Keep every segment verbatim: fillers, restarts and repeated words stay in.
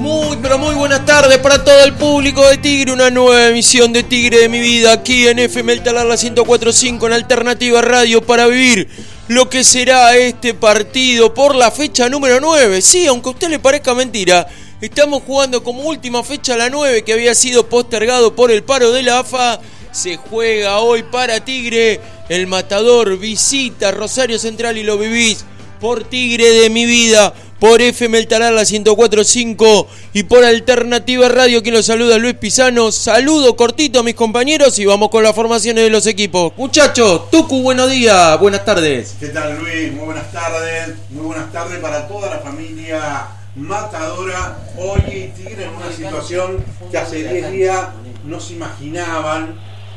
Muy, pero muy buenas tardes para todo el público de Tigre. Una nueva emisión de Tigre de mi vida aquí en F M El Talar, la ciento cuatro punto cinco en Alternativa Radio, para vivir lo que será este partido por la fecha número nueve. Sí, aunque a usted le parezca mentira, estamos jugando como última fecha la nueve, que había sido postergado por el paro de la A F A. Se juega hoy para Tigre. El Matador visita Rosario Central y lo vivís por Tigre de mi vida, por F M El Talar, la ciento cuatro punto cinco, y por Alternativa Radio. Quien los saluda, Luis Pisano. Saludo cortito a mis compañeros y vamos con las formaciones de los equipos. Muchachos, Tucu, buenos días, buenas tardes. ¿Qué tal, Luis? Muy buenas tardes. Muy buenas tardes para toda la familia matadora. Hoy Tigre en una situación que hace diez días no se imaginaban,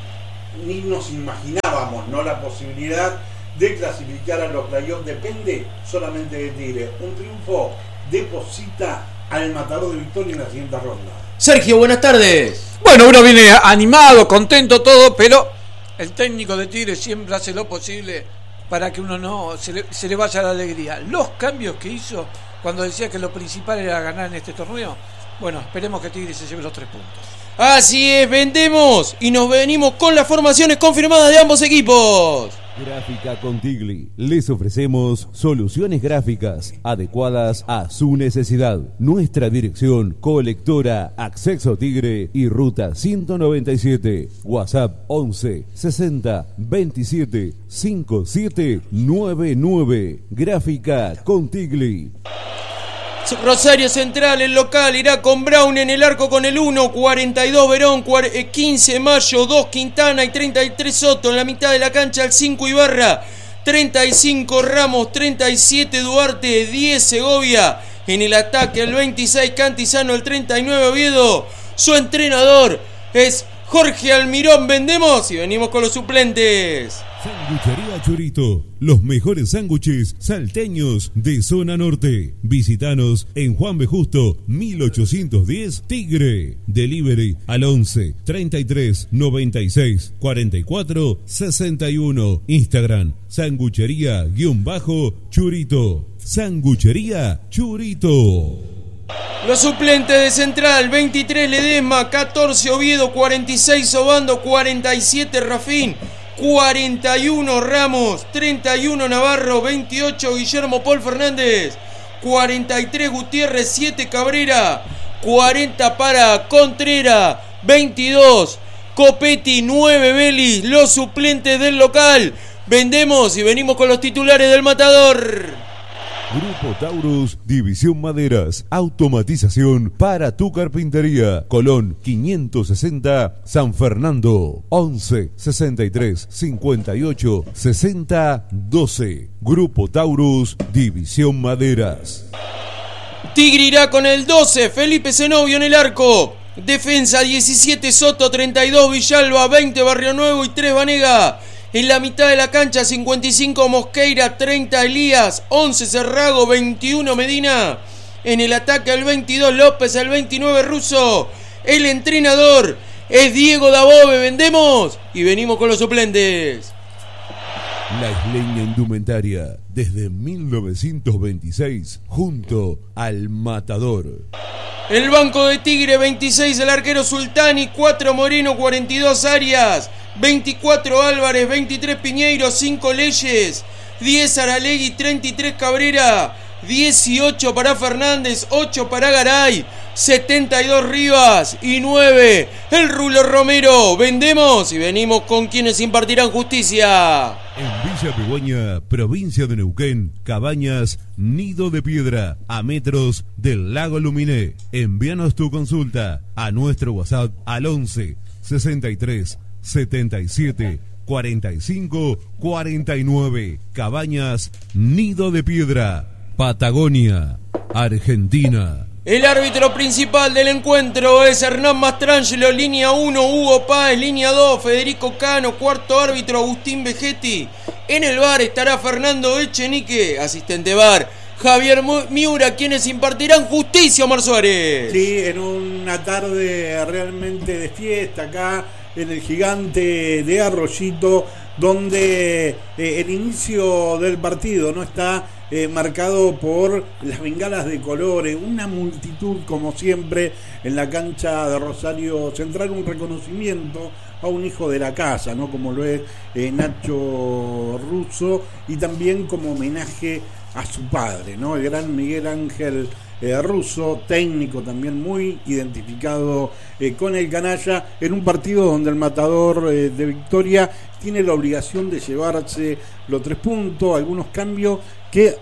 ni nos imaginábamos, ¿no? La posibilidad de clasificar a los playoffs depende solamente de Tigre. Un triunfo deposita al Matador de Victoria en la siguiente ronda. Sergio, buenas tardes. Bueno, uno viene animado, contento, todo, pero el técnico de Tigre siempre hace lo posible para que uno no se le, se le vaya la alegría. Los cambios que hizo cuando decía que lo principal era ganar en este torneo, bueno, esperemos que Tigre se lleve los tres puntos. Así es, vendemos y nos venimos con las formaciones confirmadas de ambos equipos. Gráfica Contigli. Les ofrecemos soluciones gráficas adecuadas a su necesidad. Nuestra dirección: Colectora Acceso Tigre y Ruta ciento noventa y siete. WhatsApp once sesenta veintisiete cincuenta y siete noventa y nueve. Gráfica Contigli. Rosario Central, el local, irá con Brown en el arco con el uno, cuarenta y dos Verón, quince Mayo, dos Quintana y treinta y tres Soto. En la mitad de la cancha el cinco Ibarra, treinta y cinco Ramos, treinta y siete Duarte, diez Segovia. En el ataque el veintiséis Cantizano, el treinta y nueve Oviedo. Su entrenador es Jorge Almirón. Vendemos y venimos con los suplentes. Sanguchería Churito, los mejores sándwiches salteños de zona norte. Visítanos en Juan B. Justo, mil ochocientos diez, Tigre. Delivery al once treinta y tres noventa y seis cuarenta y cuatro sesenta y uno. Instagram, sanguchería-churito. Sanguchería Churito. Los suplentes de Central: veintitrés Ledesma, catorce Oviedo, cuarenta y seis Obando, cuarenta y siete Rafín, cuarenta y uno Ramos, treinta y uno Navarro, veintiocho Guillermo Paul Fernández, cuarenta y tres Gutiérrez, siete Cabrera, cuarenta para Contreras, veintidós Copetti, nueve Vélez. Los suplentes del local. Vendemos y venimos con los titulares del Matador. Grupo Taurus, División Maderas, automatización para tu carpintería. Colón quinientos sesenta, San Fernando. once sesenta y tres cincuenta y ocho sesenta doce. Grupo Taurus, División Maderas. Tigre irá con el doce, Felipe Zenobio en el arco. Defensa diecisiete Soto, treinta y dos Villalba, veinte Barrio Nuevo y tres Vanega. En la mitad de la cancha cincuenta y cinco Mosqueira, treinta Elías, once Cerrago, veintiuno Medina. En el ataque el veintidós López, el veintinueve Russo. El entrenador es Diego Dabove. Vendemos y venimos con los suplentes. La Isleña Indumentaria, desde mil novecientos veintiséis, junto al Matador. El banco de Tigre: veintiséis el arquero Sultani, cuatro Moreno, cuarenta y dos Arias, veinticuatro Álvarez, veintitrés Piñeiro, cinco Leyes, diez Aralegui, treinta y tres Cabrera, dieciocho para Fernández, ocho para Garay, setenta y dos Rivas y nueve el Rulo Romero. Vendemos y venimos con quienes impartirán justicia. En Villa Pigüeña, provincia de Neuquén, Cabañas, Nido de Piedra, a metros del lago Luminé. Envíanos tu consulta a nuestro WhatsApp al once sesenta y tres setenta y siete cuarenta y cinco cuarenta y nueve. Cabañas, Nido de Piedra, Patagonia, Argentina. El árbitro principal del encuentro es Hernán Mastrangelo, línea uno, Hugo Páez, línea dos, Federico Cano, cuarto árbitro Agustín Vegetti. En el bar estará Fernando Echenique, asistente bar Javier Miura, quienes impartirán justicia, Omar Suárez. Sí, en una tarde realmente de fiesta acá en el Gigante de Arroyito, donde eh, el inicio del partido no está eh, marcado por las bengalas de colores, una multitud como siempre en la cancha de Rosario Central, un reconocimiento a un hijo de la casa, ¿no? Como lo es eh, Nacho Russo, y también como homenaje a su padre, ¿no? El gran Miguel Ángel eh, Russo, técnico también muy identificado eh, con el canalla, en un partido donde el Matador eh, de Victoria tiene la obligación de llevarse los tres puntos, algunos cambios que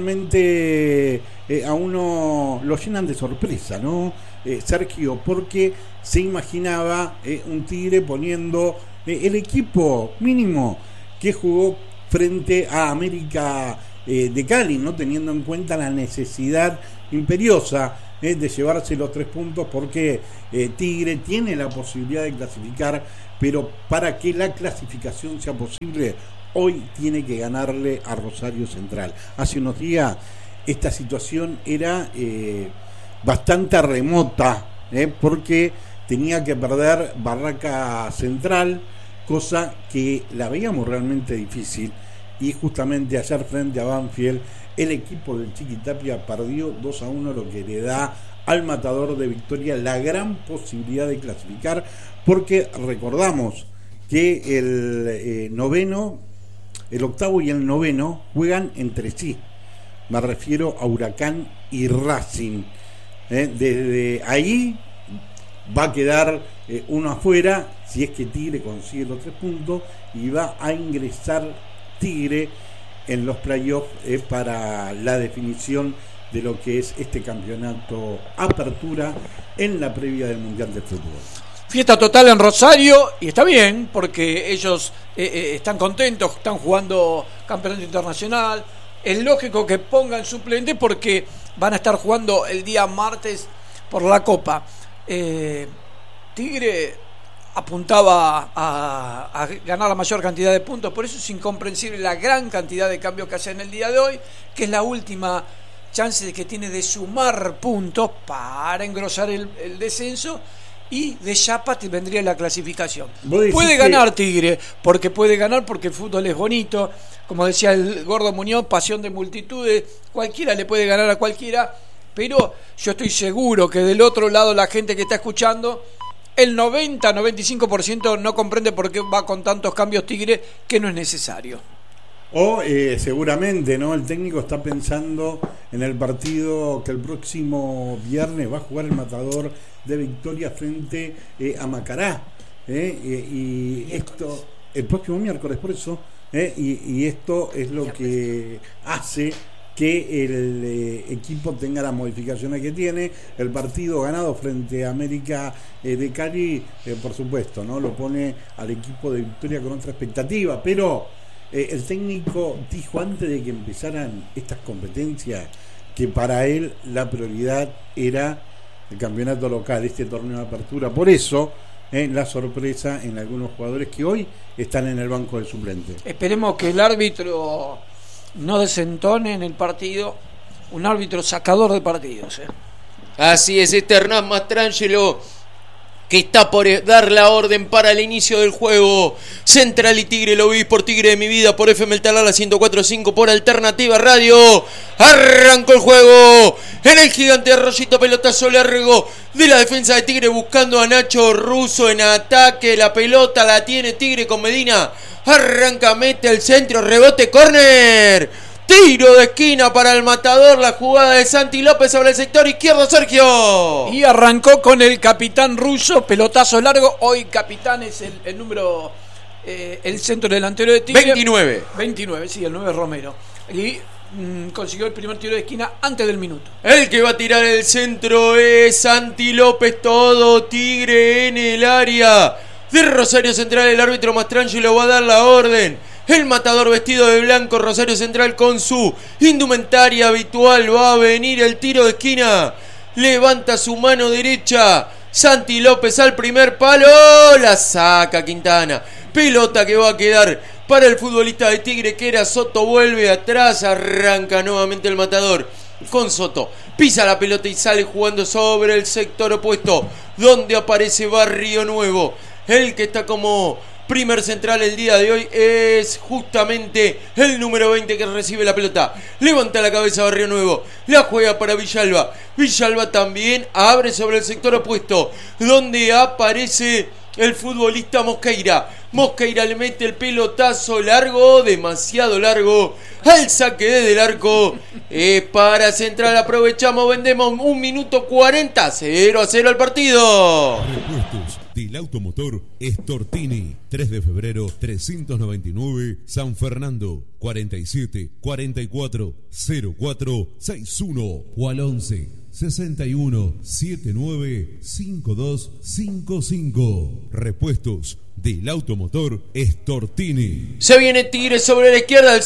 realmente eh, a uno lo llenan de sorpresa, ¿no? Eh, Sergio, porque se imaginaba eh, un Tigre poniendo eh, el equipo mínimo que jugó frente a América eh, de Cali, no teniendo en cuenta la necesidad imperiosa eh, de llevarse los tres puntos, porque eh, Tigre tiene la posibilidad de clasificar, pero para que la clasificación sea posible, hoy tiene que ganarle a Rosario Central. Hace unos días esta situación era eh, bastante remota, eh, porque tenía que perder Barraca Central, cosa que la veíamos realmente difícil, y justamente ayer frente a Banfield el equipo del Chiquitapia perdió dos a uno, lo que le da al Matador de Victoria la gran posibilidad de clasificar, porque recordamos que el eh, noveno, el octavo y el noveno juegan entre sí, me refiero a Huracán y Racing. Eh, desde ahí va a quedar eh, uno afuera si es que Tigre consigue los tres puntos, y va a ingresar Tigre en los playoffs eh, para la definición de lo que es este campeonato Apertura en la previa del Mundial de Fútbol. Fiesta total en Rosario, y está bien porque ellos eh, eh, están contentos, están jugando campeonato internacional. Es lógico que pongan suplente porque van a estar jugando el día martes por la Copa. eh, Tigre apuntaba a, a ganar la mayor cantidad de puntos, por eso es incomprensible la gran cantidad de cambios que hace en el día de hoy, que es la última chance que tiene de sumar puntos para engrosar el, el descenso, y de chapa te vendría la clasificación. Puede ganar que... Tigre, porque puede ganar porque el fútbol es bonito, como decía el Gordo Muñoz, pasión de multitudes, cualquiera le puede ganar a cualquiera, pero yo estoy seguro que del otro lado la gente que está escuchando, el noventa a noventa y cinco por ciento no comprende por qué va con tantos cambios Tigre, que no es necesario. O eh, seguramente, ¿no? El técnico está pensando en el partido que el próximo viernes va a jugar el Matador de Victoria frente eh, a Macará. ¿eh? Eh, y esto, el próximo miércoles, por eso, ¿eh? y, y esto es lo que hace que el eh, equipo tenga las modificaciones que tiene. El partido ganado frente a América eh, de Cali, eh, por supuesto, ¿no? Lo pone al equipo de Victoria con otra expectativa, pero eh, el técnico dijo antes de que empezaran estas competencias que para él la prioridad era el campeonato local, este torneo de apertura. Por eso eh, la sorpresa en algunos jugadores que hoy están en el banco de suplentes. Esperemos que el árbitro no desentone en el partido, un árbitro sacador de partidos. ¿eh? Así es, este Hernán Mastrangelo, que está por dar la orden para el inicio del juego. Central y Tigre, lo vivís por Tigre de mi vida, por F M El Talar, la ciento cuatro punto cinco, por Alternativa Radio. Arrancó el juego en el gigante Arroyito, pelotazo largo de la defensa de Tigre buscando a Nacho Russo en ataque. La pelota la tiene Tigre con Medina. Arranca, mete el centro, rebote, córner. Tiro de esquina para el Matador. La jugada de Santi López sobre el sector izquierdo, Sergio. Y arrancó con el capitán Russo, pelotazo largo. Hoy capitán es el, el número, eh, el centro delantero de Tigre. veintinueve. veintinueve, sí, el nueve Romero. Y mmm, consiguió el primer tiro de esquina antes del minuto. El que va a tirar el centro es Santi López. Todo Tigre en el área de Rosario Central. El árbitro Mastrangelo va a dar la orden. El Matador vestido de blanco, Rosario Central con su indumentaria habitual. Va a venir el tiro de esquina. Levanta su mano derecha Santi López al primer palo. La saca Quintana. Pelota que va a quedar para el futbolista de Tigre, que era Soto. Vuelve atrás. Arranca nuevamente el Matador con Soto. Pisa la pelota y sale jugando sobre el sector opuesto, donde aparece Barrio Nuevo. El que está como Primer central el día de hoy es justamente el número veinte que recibe la pelota. Levanta la cabeza Barrio Nuevo. La juega para Villalba. Villalba también abre sobre el sector opuesto, donde aparece el futbolista Mosqueira. Mosqueira le mete el pelotazo largo, demasiado largo, al saque desde el arco. Es para Central, aprovechamos, vendemos un minuto cuarenta, cero a cero al partido. Repuestos del automotor Stortini, tres de febrero trescientos noventa y nueve, San Fernando, cuarenta y siete, cuarenta y cuatro, cero cuatro sesenta y uno o al once, sesenta y uno, setenta y nueve, cincuenta y dos cincuenta y cinco. Repuestos del automotor Stortini. Se viene Tigre sobre la izquierda, al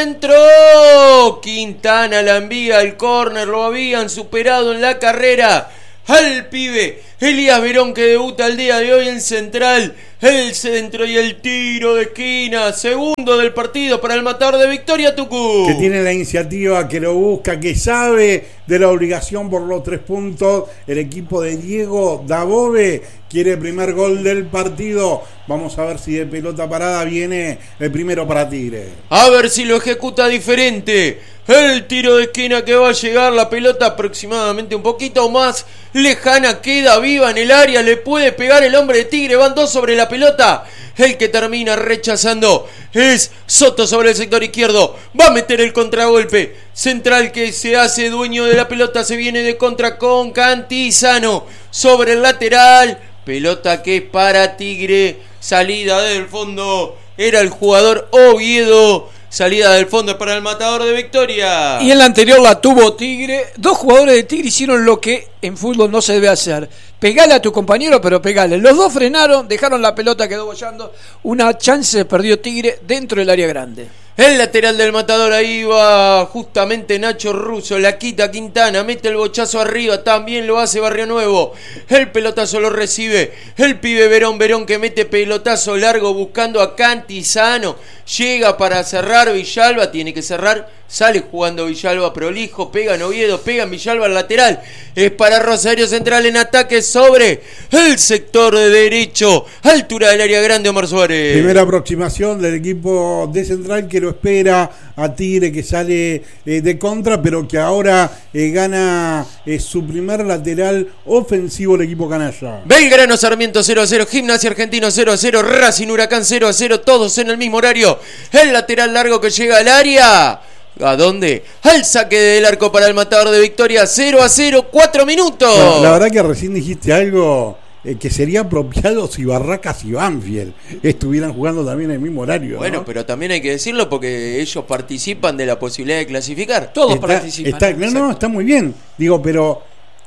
centro. Quintana la envía al córner, lo habían superado en la carrera al pibe Elías Verón, que debuta el día de hoy en Central. El centro y el tiro de esquina, segundo del partido para el matador de Victoria, Tucú. Que tiene la iniciativa, que lo busca, que sabe de la obligación por los tres puntos. El equipo de Diego Dabove quiere el primer gol del partido. Vamos a ver si de pelota parada viene el primero para Tigre. A ver si lo ejecuta diferente. El tiro de esquina que va a llegar, la pelota aproximadamente un poquito más lejana, queda viva en el área, le puede pegar el hombre de Tigre, van dos sobre la pelota. El que termina rechazando es Soto sobre el sector izquierdo, va a meter el contragolpe. Central que se hace dueño de la pelota, se viene de contra con Cantizano sobre el lateral. Pelota que es para Tigre, salida del fondo, era el jugador Oviedo. Salida del fondo para el matador de Victoria. Y en la anterior la tuvo Tigre. Dos jugadores de Tigre hicieron lo que en fútbol no se debe hacer. Pegale a tu compañero, pero pegale. Los dos frenaron, dejaron la pelota, quedó bollando. Una chance perdió Tigre dentro del área grande. El lateral del matador, ahí va justamente Nacho Russo, la quita Quintana, mete el bochazo arriba, también lo hace Barrio Nuevo. El pelotazo lo recibe el pibe Verón, Verón que mete pelotazo largo buscando a Cantizano. Llega para cerrar Villalba, tiene que cerrar, sale jugando Villalba prolijo, pega en Oviedo, pega en Villalba al lateral. Es para Rosario Central en ataque sobre el sector de derecho, altura del área grande, Omar Suárez. Primera aproximación del equipo de Central que lo espera a Tigre, que sale eh, de contra, pero que ahora eh, gana eh, su primer lateral ofensivo el equipo canalla. Belgrano Sarmiento cero a cero, Gimnasia Argentino cero a cero, Racing Huracán cero a cero, todos en el mismo horario. El lateral largo que llega al área. ¿A dónde? Al saque del arco para el matador de Victoria, cero a cero, cuatro minutos. Bueno, la verdad que recién dijiste algo eh, que sería apropiado si Barracas y Banfield estuvieran jugando también en el mismo horario. Bueno, ¿no? Pero también hay que decirlo porque ellos participan de la posibilidad de clasificar. Todos está, participan. Está, no, no, está muy bien. Digo, pero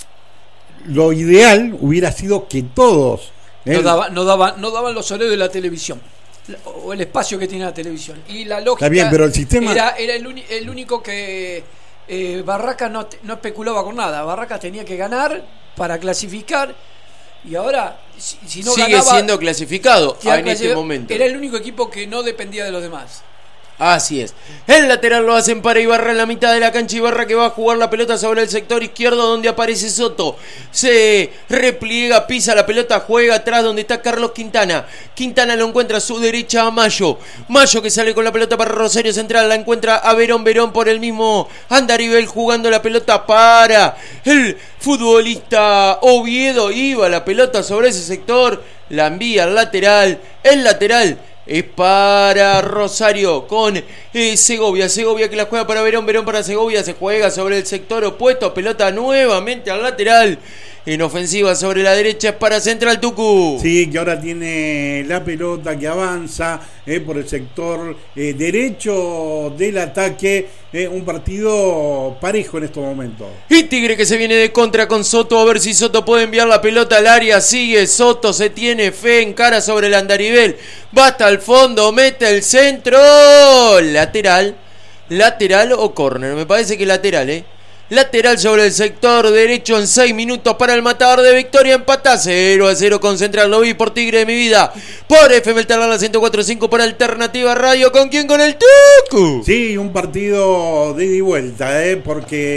lo ideal hubiera sido que todos... No, ¿eh? daba, no, daba, no daban los horarios de la televisión. O el espacio que tiene la televisión. Y la lógica. Está bien, pero el sistema. Era, era el, uni, el único que. Eh, Barracas no, no especulaba con nada. Barracas tenía que ganar para clasificar. Y ahora, si, si no sigue ganaba, siendo clasificado en clasific- este momento. Era el único equipo que no dependía de los demás. Así es. El lateral lo hacen para Ibarra en la mitad de la cancha. Ibarra que va a jugar la pelota sobre el sector izquierdo donde aparece Soto. Se repliega, pisa la pelota, juega atrás donde está Carlos Quintana. Quintana lo encuentra a su derecha a Mayo. Mayo que sale con la pelota para Rosario Central. La encuentra a Verón, Verón por el mismo Andarivel jugando la pelota para el futbolista Oviedo. Iba la pelota sobre ese sector. La envía al lateral. El lateral es para Rosario con eh, Segovia. Segovia que la juega para Verón. Verón para Segovia. Se juega sobre el sector opuesto. Pelota nuevamente al lateral. En ofensiva sobre la derecha es para Central, Tucú. Sí, que ahora tiene la pelota que avanza eh, por el sector eh, derecho del ataque. Eh, un partido parejo en estos momentos. Y Tigre que se viene de contra con Soto. A ver si Soto puede enviar la pelota al área. Sigue Soto, se tiene fe, encara sobre el Andarivel. Va hasta el fondo, mete el centro. Lateral. Lateral o córner. Me parece que lateral, ¿eh? Lateral sobre el sector derecho en seis minutos para el matador de Victoria. Empata cero a cero con Central. Lo vi por Tigre de mi vida. Por F M el Talar ciento cuatro punto cinco para Alternativa Radio. ¿Con quién? Con el Tucu. Sí, un partido de ida y vuelta, ¿eh? Porque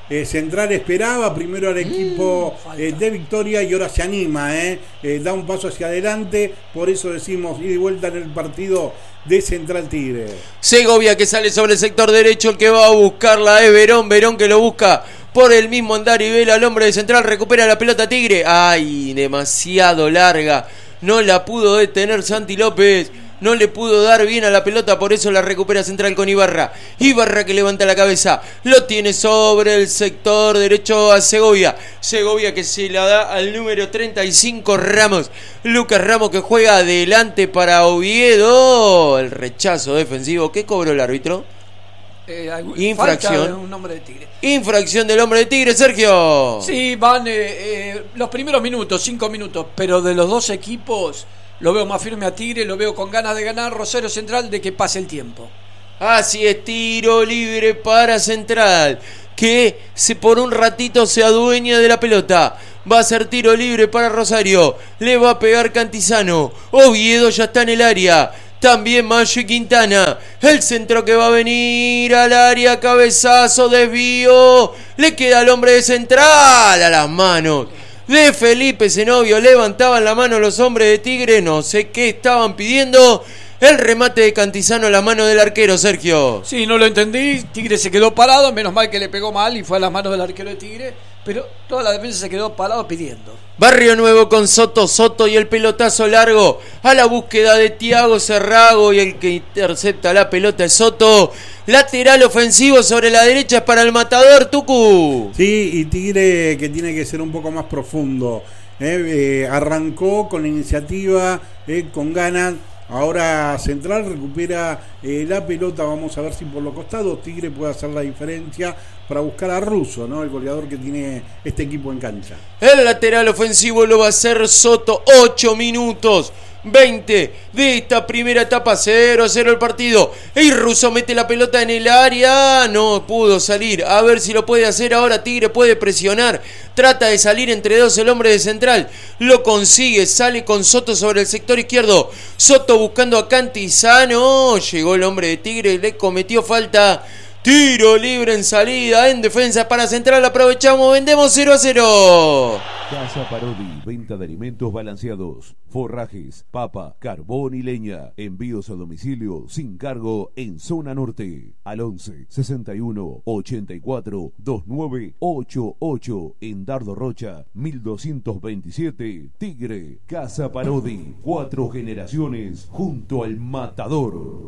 Eh, Central esperaba primero al equipo Mm, eh, de Victoria y ahora se anima, eh, eh, da un paso hacia adelante, por eso decimos ida y vuelta en el partido de Central Tigre. Segovia que sale sobre el sector derecho, el que va a buscarla es Verón, Verón que lo busca por el mismo andar y vela al hombre de Central, recupera la pelota Tigre, ay, demasiado larga, no la pudo detener Santi López. No le pudo dar bien a la pelota, por eso la recupera Central con Ibarra. Ibarra que levanta la cabeza, lo tiene sobre el sector derecho a Segovia. Segovia que se la da al número treinta y cinco, Ramos. Lucas Ramos que juega adelante para Oviedo. El rechazo defensivo. ¿Qué cobró el árbitro? Eh, Infracción. falta un hombre de Tigre. Infracción del hombre de Tigre, Sergio. Sí, van eh, eh, los primeros minutos, cinco minutos, pero de los dos equipos lo veo más firme a Tigre, lo veo con ganas de ganar. Rosario Central, de que pase el tiempo. Así es, tiro libre para Central, que se por un ratito se adueña de la pelota. Va a ser tiro libre para Rosario. Le va a pegar Cantizano. Oviedo ya está en el área. También Mayo y Quintana. El centro que va a venir al área. Cabezazo, desvío. Le queda al hombre de Central a las manos de Felipe Zenobio. Levantaban la mano los hombres de Tigre. No sé qué estaban pidiendo. El remate de Cantizano a la mano del arquero, Sergio. Sí, no lo entendí. Tigre se quedó parado. Menos mal que le pegó mal y fue a las manos del arquero de Tigre. Pero toda la defensa se quedó parado pidiendo. Barrio Nuevo con Soto, Soto y el pelotazo largo a la búsqueda de Thiago Cerrago, y el que intercepta la pelota es Soto. Lateral ofensivo sobre la derecha es para el matador, Tucu. Sí, y Tigre que tiene que ser un poco más profundo. Eh, eh, arrancó con la iniciativa, eh, con ganas. Ahora Central recupera eh, la pelota. Vamos a ver si por los costados Tigre puede hacer la diferencia para buscar a Russo, ¿no? El goleador que tiene este equipo en cancha. El lateral ofensivo lo va a hacer Soto. ocho minutos veinte de esta primera etapa. Cero a cero el partido. Y Russo mete la pelota en el área. No pudo salir. A ver si lo puede hacer ahora. Tigre puede presionar. Trata de salir entre dos el hombre de Central. Lo consigue. Sale con Soto sobre el sector izquierdo. Soto buscando a Cantizano. Llegó el hombre de Tigre. Le cometió falta. Tiro libre en salida, en defensa para Central. Aprovechamos, vendemos cero a cero. Casa Parodi, venta de alimentos balanceados, forrajes, papa, carbón y leña. Envíos a domicilio sin cargo en zona norte. Al once, sesenta y uno, ochenta y cuatro, veintinueve ochenta y ocho. En Dardo Rocha, mil doscientos veintisiete. Tigre, Casa Parodi. Cuatro generaciones junto al matador.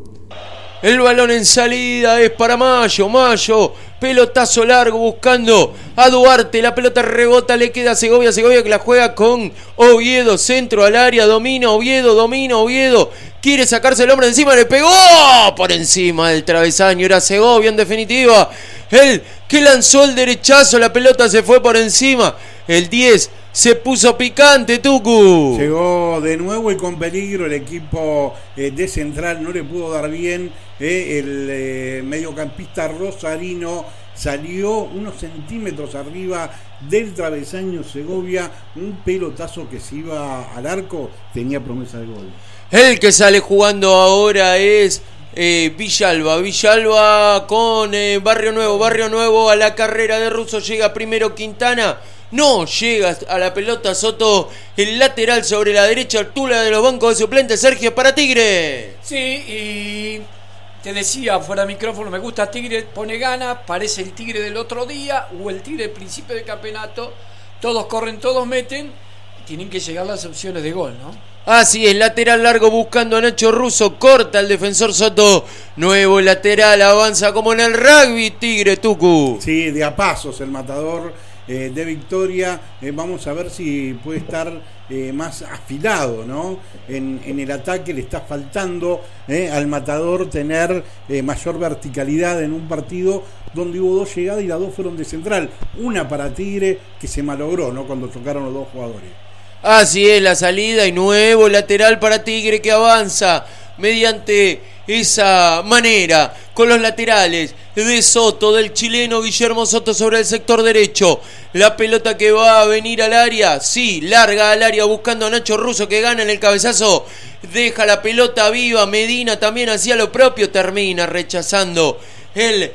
El balón en salida es para Mayo. Mayo, pelotazo largo buscando a Duarte. La pelota rebota, le queda a Segovia. Segovia que la juega con Oviedo. Centro al área, domina Oviedo, domina Oviedo. Quiere sacarse el hombre encima, le pegó por encima del travesaño. Era Segovia en definitiva. El que lanzó el derechazo, la pelota se fue por encima. El diez se puso picante, Tucu. Llegó de nuevo y con peligro el equipo eh, de Central. No le pudo dar bien. Eh, el eh, mediocampista rosarino salió unos centímetros arriba del travesaño Segovia. Un pelotazo que se iba al arco. Tenía promesa de gol. El que sale jugando ahora es eh, Villalba. Villalba con eh, Barrio Nuevo. Barrio Nuevo a la carrera de Russo. Llega primero Quintana. No llega a la pelota Soto. El lateral sobre la derecha, altura de los bancos de suplentes. Sergio para Tigre. Sí, y te decía fuera de micrófono, me gusta Tigre, pone ganas, parece el Tigre del otro día o el Tigre del principio del campeonato. Todos corren, todos meten. Tienen que llegar las opciones de gol, ¿no? Así es, lateral largo buscando a Nacho Russo. Corta el defensor Soto. Nuevo lateral, avanza como en el rugby Tigre, Tucu. Sí, de a pasos el matador eh, de Victoria. Eh, vamos a ver si puede estar eh, más afilado, ¿no? En, en el ataque le está faltando eh, al matador tener eh, mayor verticalidad en un partido donde hubo dos llegadas y las dos fueron de Central. Una para Tigre que se malogró, ¿no? Cuando chocaron los dos jugadores. Así es la salida y nuevo lateral para Tigre que avanza mediante esa manera con los laterales de Soto, del chileno Guillermo Soto sobre el sector derecho. La pelota que va a venir al área, sí, larga al área buscando a Nacho Russo que gana en el cabezazo. Deja la pelota viva, Medina también hacía lo propio, termina rechazando el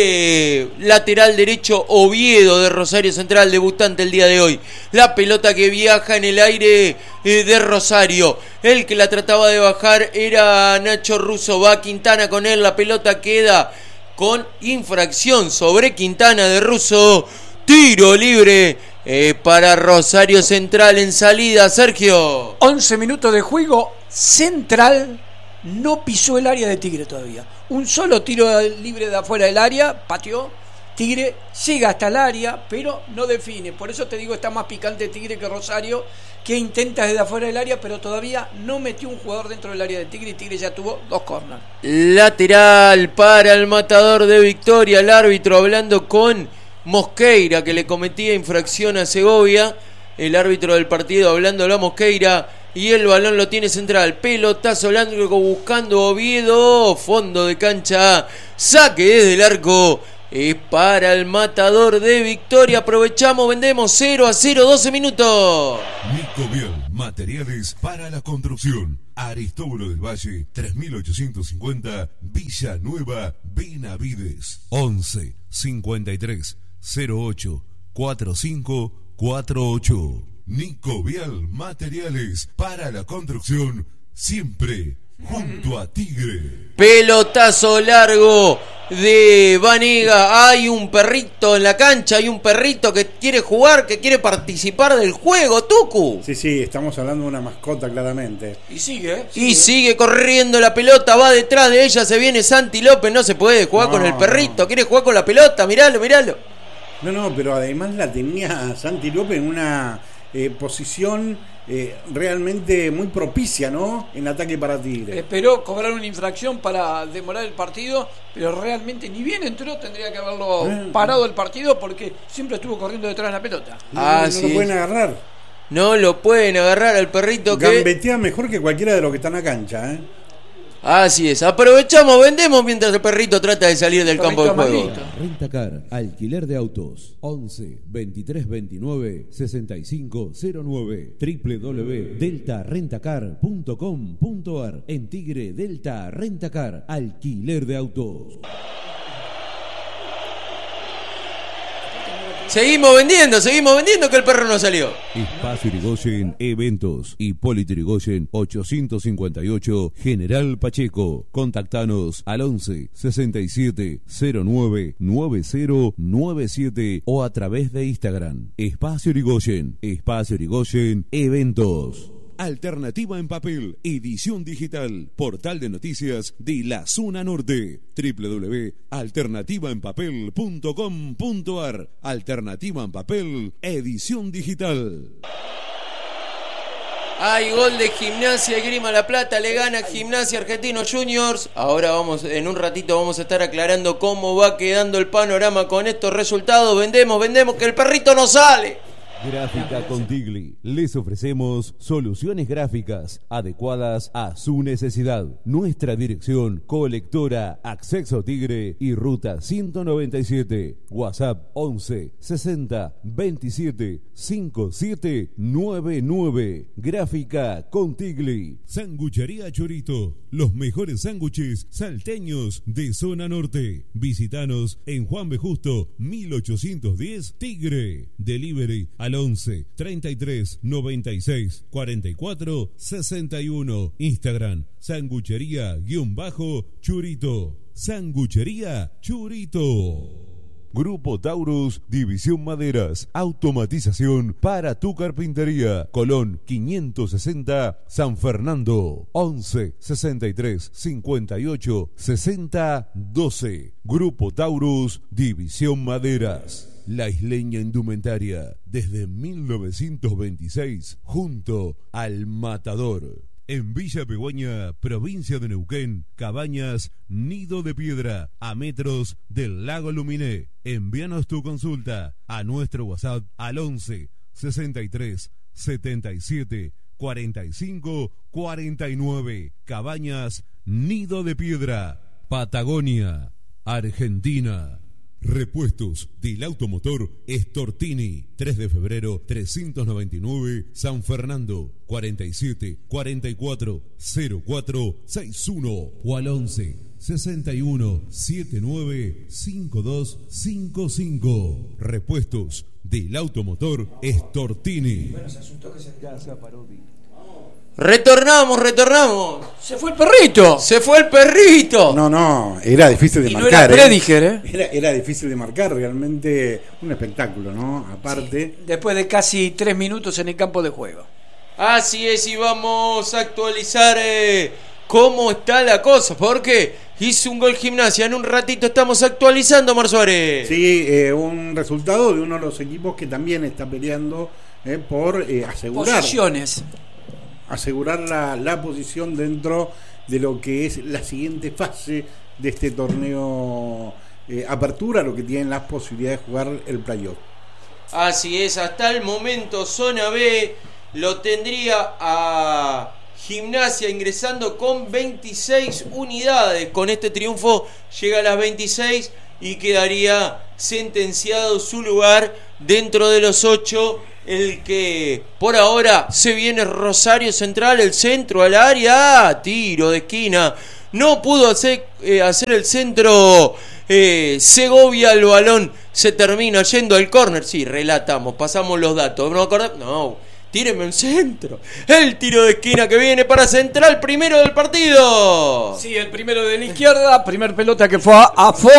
eh, lateral derecho Oviedo de Rosario Central, debutante el día de hoy. La pelota que viaja en el aire eh, de Rosario. El que la trataba de bajar era Nacho Russo. Va Quintana con él. La pelota queda con infracción sobre Quintana de Russo. Tiro libre eh, para Rosario Central en salida. Sergio. once minutos de juego. Central no pisó el área de Tigre todavía. Un solo tiro libre de afuera del área, pateó. Tigre llega hasta el área, pero no define. Por eso te digo, está más picante Tigre que Rosario, que intenta desde afuera del área, pero todavía no metió un jugador dentro del área de Tigre, y Tigre ya tuvo dos corners. Lateral para el Matador de Victoria. El árbitro hablando con Mosqueira, que le cometía infracción a Segovia. El árbitro del partido hablando a Mosqueira. Y el balón lo tiene Central. Pelotazo largo buscando Oviedo. Fondo de cancha. Saque desde el arco. Es para el Matador de Victoria. Aprovechamos, vendemos cero a cero, doce minutos. Nicovial, materiales para la construcción. Aristóbulo del Valle, tres mil ochocientos cincuenta, Villa Nueva, Benavides. once cincuenta y tres cero ocho cuarenta y cinco cuarenta y ocho. Nicovial, materiales para la construcción, siempre junto a Tigre. Pelotazo largo de Vanega. Hay un perrito en la cancha, hay un perrito que quiere jugar, que quiere participar del juego, Tucu. Sí, sí, estamos hablando de una mascota claramente. Y sigue, ¿eh? sigue. Y sigue corriendo la pelota, va detrás de ella, se viene Santi López, no se puede jugar no, con el perrito, no. quiere jugar con la pelota, miralo, miralo. No, no, pero además la tenía Santi López en una eh, posición eh, realmente muy propicia, ¿no? En ataque para Tigre. Esperó cobrar una infracción para demorar el partido, pero realmente ni bien entró, tendría que haberlo eh. parado el partido, porque siempre estuvo corriendo detrás de la pelota. No, ah, no, sí. no lo pueden agarrar. No lo pueden agarrar al perrito que... Gambetea mejor que cualquiera de los que están en la cancha, ¿eh? Así es, aprovechamos, vendemos mientras el perrito trata de salir del campo de juego. Rentacar, alquiler de autos, once veintitrés veintinueve sesenta y cinco cero nueve, doble u doble u doble u punto delta rentacar punto com punto ar. En Tigre, Delta Rentacar, alquiler de autos. Seguimos vendiendo, seguimos vendiendo, que el perro no salió. Espacio Irigoyen, eventos. Hipólito Irigoyen, ochocientos cincuenta y ocho, General Pacheco. Contactanos al once sesenta y siete cero nueve nueve cero nueve siete o a través de Instagram. Espacio Irigoyen, Espacio Irigoyen, eventos. Alternativa en papel, edición digital, portal de noticias de la zona norte, doble u doble u doble u punto alternativa en papel punto com punto ar. Alternativa en papel, edición digital. Hay gol de Gimnasia y Grima La Plata, le gana Gimnasia Argentinos Juniors. Ahora vamos, en un ratito vamos a estar aclarando cómo va quedando el panorama con estos resultados. Vendemos, vendemos, que el perrito no sale. Gráfica Contigli. Les ofrecemos soluciones gráficas adecuadas a su necesidad. Nuestra dirección: Colectora Acceso Tigre y Ruta ciento noventa y siete. WhatsApp once sesenta veintisiete cincuenta y siete noventa y nueve. Gráfica Contigli. Sanguchería Chorito. Los mejores sándwiches salteños de zona norte. Visítanos en Juan B. Justo mil ochocientos diez, Tigre. Delivery al once treinta y tres noventa y seis cuarenta y cuatro sesenta y uno. Instagram: sanguchería guión bajo Churito. Sanguchería Churito. Grupo Taurus, División Maderas, automatización para tu carpintería. Colón quinientos sesenta, San Fernando. once sesenta y tres cincuenta y ocho sesenta doce. Grupo Taurus, División Maderas. La isleña indumentaria, desde mil novecientos veintiséis, junto al Matador. En Villa Pegüeña, provincia de Neuquén, Cabañas, Nido de Piedra, a metros del lago Luminé. Envíanos tu consulta a nuestro WhatsApp al once sesenta y tres setenta y siete cuarenta y cinco cuarenta y nueve. Cabañas, Nido de Piedra, Patagonia, Argentina. Repuestos del automotor Stortini, tres de febrero trescientos noventa y nueve, San Fernando, cuarenta y siete cuarenta y cuatro cero cuatro sesenta y uno o al once sesenta y uno setenta y nueve cincuenta y dos cincuenta y cinco. Repuestos del automotor Stortini. Retornamos, retornamos. Se fue el perrito. Se fue el perrito. No, no, era difícil de Y no marcar. era ¿eh? Prediger, ¿eh? Era, era difícil de marcar, realmente un espectáculo, ¿no? Aparte. Después de casi tres minutos en el campo de juego. Así es, y vamos a actualizar eh, cómo está la cosa, porque hizo un gol Gimnasia. En un ratito estamos actualizando, Mar Suárez. Sí, eh, un resultado de uno de los equipos que también está peleando eh, por eh, asegurar. Posiciones. asegurar la, la posición dentro de lo que es la siguiente fase de este torneo eh, apertura, lo que tienen las posibilidades de jugar el playoff. Así es, hasta el momento zona B lo tendría a Gimnasia ingresando con veintiséis unidades. Con este triunfo llega a las veintiséis y quedaría sentenciado su lugar dentro de los ocho. El que por ahora se viene Rosario Central, el centro al área, ah, tiro de esquina, no pudo hacer, eh, hacer el centro eh, Segovia, el balón se termina yendo al córner. Sí, relatamos, pasamos los datos, no acordamos, no, tíreme un centro, el tiro de esquina que viene para Central, primero del partido. Sí, el primero de la izquierda, primer pelota que fue a, a